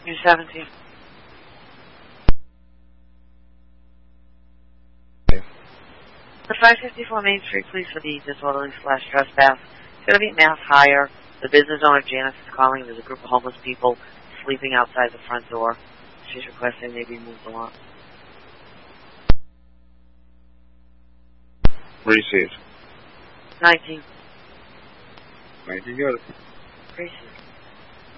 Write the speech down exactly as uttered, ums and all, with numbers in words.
You're seventeen. The five fifty-four Main Street Police for the disorderly slash trespass. It's going to be Mass Hire. The business owner, Janice, is calling. There's a group of homeless people sleeping outside the front door. She's requesting they be moved along. Received. nineteen. nineteen, got it. Received.